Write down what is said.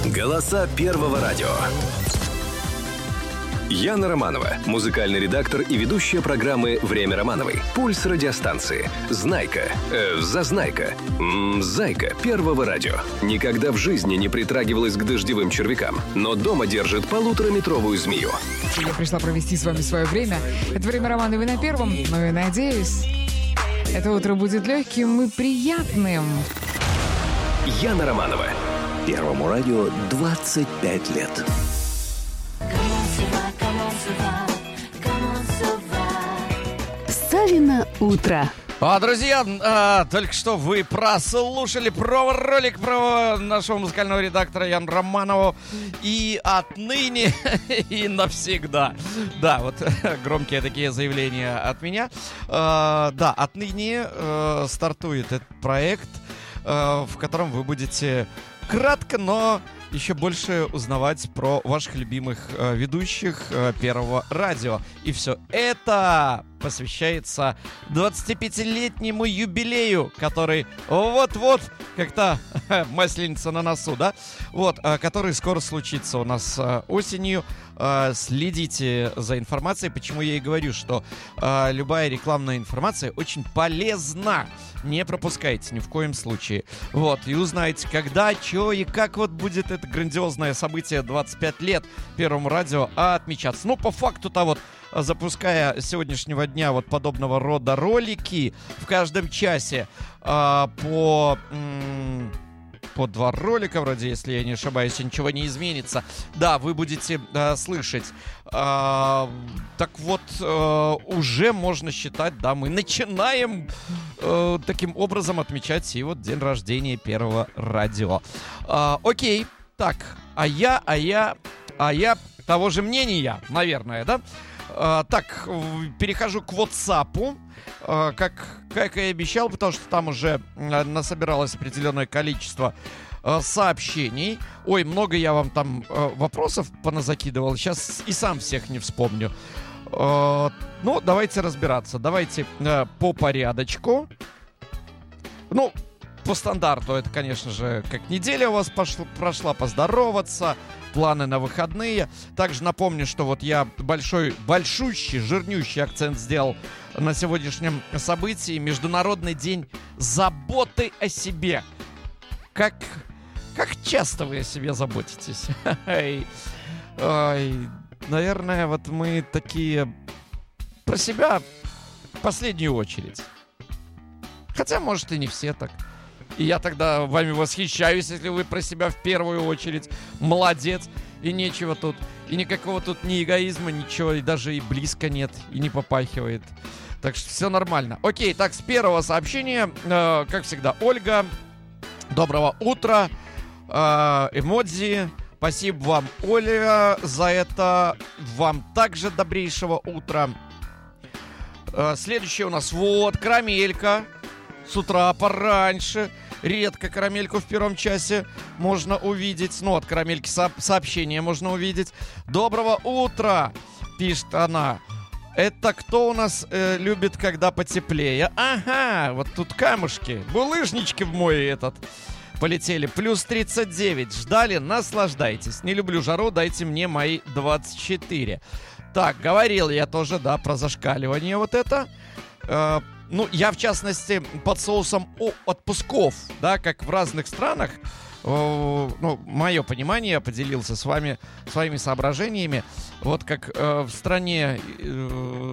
Голоса Первого радио. Яна Романова, музыкальный редактор и ведущая программы «Время Романовой». Пульс радиостанции. Знайка. Зазнайка. Зайка Первого радио. Никогда в жизни не притрагивалась к дождевым червякам, но дома держит 1,5-метровую змею. Я пришла провести с вами свое время. Это «Время Романовой» на Первом, но и надеюсь, это утро будет легким и приятным. Яна Романова. Первому радио 25 лет. Савино утро. Друзья, только что вы прослушали ролик про нашего музыкального редактора Яну Романову. И отныне и навсегда. Да, вот громкие такие заявления от меня. Да, отныне стартует этот проект, в котором вы будете кратко, но еще больше узнавать про ваших любимых ведущих Первого радио. И все это посвящается 25-летнему юбилею, который вот-вот, как-то масленица на носу, да? Вот, который скоро случится у нас осенью. Следите за информацией. Почему я и говорю, что любая рекламная информация очень полезна. Не пропускайте ни в коем случае. Вот, и узнаете, когда, что и как вот будет это грандиозное событие 25 лет Первому радио отмечаться. Ну, по факту-то вот, запуская с сегодняшнего дня вот подобного рода ролики в каждом часе по 2 ролика, вроде, если я не ошибаюсь, ничего не изменится. Да, вы будете слышать. Так вот, уже можно считать, да, мы начинаем таким образом отмечать и вот день рождения Первого радио. Окей, так, а я того же мнения, наверное, да? Так, перехожу к WhatsApp, как и обещал, потому что там уже насобиралось определенное количество сообщений. Ой, много я вам там вопросов поназакидывал, сейчас и сам всех не вспомню. Ну, давайте разбираться, давайте по порядочку. Ну, по стандарту, это, конечно же, как неделя у вас прошла, поздороваться, планы на выходные. Также напомню, что вот я большущий, жирнющий акцент сделал на сегодняшнем событии. Международный день заботы о себе. Как часто вы о себе заботитесь? Наверное, вот мы такие про себя в последнюю очередь. Хотя, может, и не все так. И я тогда вами восхищаюсь, если вы про себя в первую очередь. Молодец. И нечего тут. И никакого тут ни эгоизма, ничего. И даже и близко нет. И не попахивает. Так что все нормально. Окей, так, с первого сообщения, как всегда, Ольга. Доброго утра. Эмодзи. Спасибо вам, Оля, за это. Вам также добрейшего утра. Следующее у нас, вот, Карамелька. С утра пораньше. Редко Карамельку в первом часе можно увидеть. Ну, от Карамельки сообщение можно увидеть. Доброго утра, пишет она. Это кто у нас любит, когда потеплее? Ага, вот тут камушки, булыжнички в мой этот полетели. Плюс 39. Ждали, наслаждайтесь. Не люблю жару, дайте мне мои 24. Так, говорил я тоже, да, про зашкаливание вот это. Ну, я, в частности, под соусом отпусков, да, как в разных странах, ну, мое понимание, я поделился с вами своими соображениями. Вот как в стране